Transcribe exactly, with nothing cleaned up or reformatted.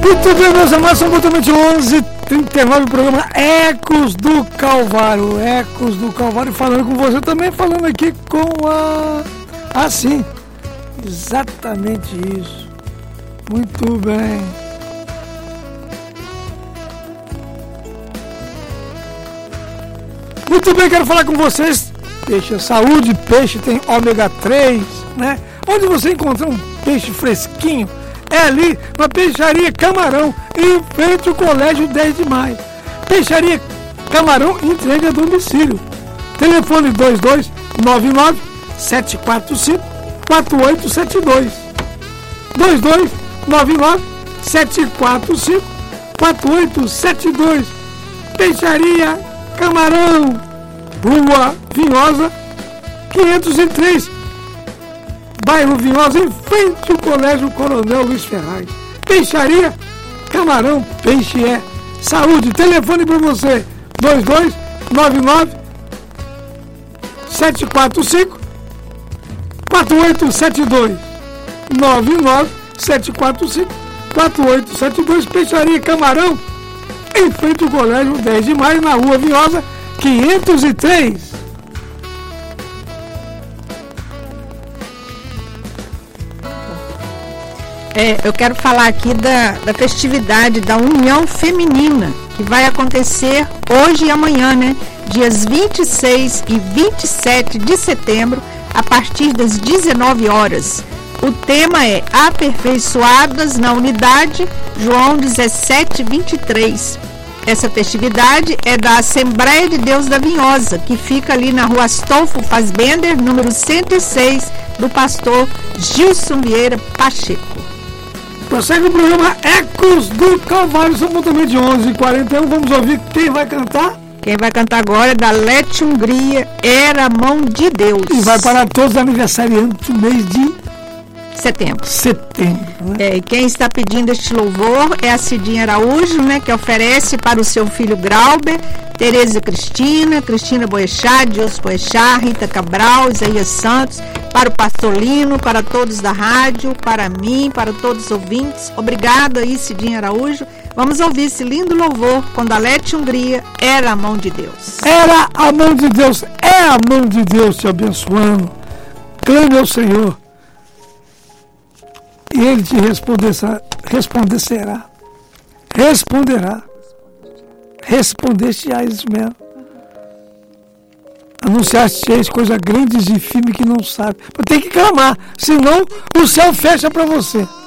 Muito bem, meus amados, são exatamente onze e trinta e nove, o programa Ecos do Calvário. Ecos do Calvário, falando com você também, falando aqui com a... Ah, sim, exatamente isso. Muito bem. Muito bem, quero falar com vocês. Peixe é saúde, peixe tem ômega três, né? Onde você encontrar um peixe fresquinho é ali na Peixaria Camarão, em frente ao Colégio dez de maio. Peixaria Camarão, entrega a domicílio. Telefone dois dois nove nove, sete quatro cinco, quatro oito sete dois. dois dois nove nove, sete quatro cinco, quatro oito sete dois. Peixaria Camarão, Rua Vinhosa, quinhentos e três, bairro Vinhosa, em frente ao Colégio Coronel Luiz Ferraz. Peixaria Camarão, peixe é saúde. Telefone para você, dois dois nove nove, sete quatro cinco, quatro oito sete dois. nove nove sete quatro cinco, quatro oito sete dois. Peixaria Camarão, em frente ao Colégio dez de maio, na Rua Vinhosa, quinhentos e três. É, eu quero falar aqui da, da festividade da União Feminina, que vai acontecer hoje e amanhã, né? Dias vinte e seis e vinte e sete de setembro, a partir das dezenove horas. O tema é Aperfeiçoadas na Unidade, João dezessete, vinte e três. Essa festividade é da Assembleia de Deus da Vinhosa, que fica ali na Rua Astolfo Fassbender, número cento e seis, do pastor Gilson Vieira Pacheco. Prossegue o programa Ecos do Calvário, são pontualmente onze e quarenta e um. Vamos ouvir quem vai cantar? Quem vai cantar agora é da Lete Hungria, Era a Mão de Deus. E vai para todos os aniversariantes do mês de setembro. Setembro, né? É, e quem está pedindo este louvor é a Cidinha Araújo, né, que oferece para o seu filho Grauber, Tereza Cristina, Cristina Boechat, Dios Boechat, Rita Cabral, Isaías Santos, para o pastor Lino, para todos da rádio, para mim, para todos os ouvintes. Obrigado aí, Cidinha Araújo. Vamos ouvir esse lindo louvor com Dalete Hungria, Era a Mão de Deus. Era a mão de Deus, é a mão de Deus te abençoando. Clame ao Senhor e Ele te responderá, responderá, responderá, respondeste a isso mesmo. Anunciaste coisas grandes e firmes que não sabe. Mas tem que clamar, senão o céu fecha para você.